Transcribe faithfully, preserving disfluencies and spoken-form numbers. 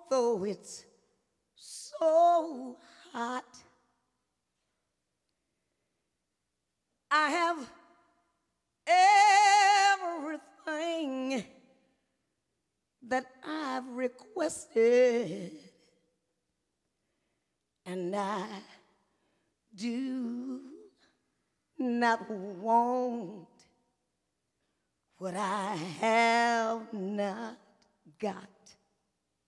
although it's so hot, I have everything that I've requested, and I do not want what I have not got.